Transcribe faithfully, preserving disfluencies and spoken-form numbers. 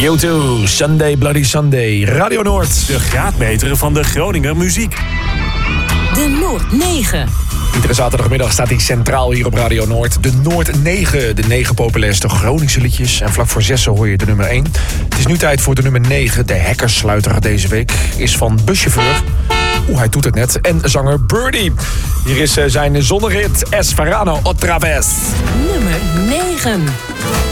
U twee, Sunday Bloody Sunday, Radio Noord. De graadmeter van de Groninger muziek. De Noord negen. Iedere zaterdagmiddag staat hij centraal hier op Radio Noord. De Noord negen, de negen populairste Groningse liedjes. En vlak voor zessen hoor je de nummer één. Het is nu tijd voor de nummer negen. De hackersluiter deze week is van buschauffeur. Oeh, hij doet het net. En zanger Birdie. Hier is zijn zonnehit Esfarano Otra Vez. Nummer negen.